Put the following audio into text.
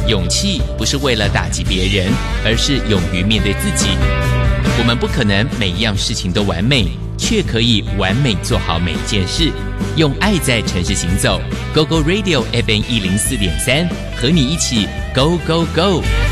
勇气不是为了打击别人，而是勇于面对自己。我们不可能每一样事情都完美，却可以完美做好每一件事。用爱在城市行走 ，Go Go Radio FM 104.3，和你一起 Go Go Go。